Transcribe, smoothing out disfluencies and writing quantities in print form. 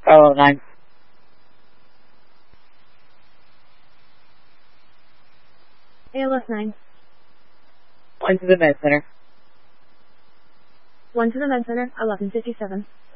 509. ALS 9. 1 to the med center. 1 to the med center, 1157.